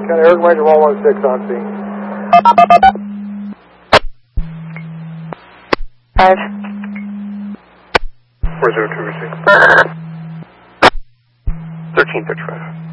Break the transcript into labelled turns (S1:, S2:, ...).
S1: County, Eric Major 116 on scene.
S2: 5.
S3: 402 received. 1335.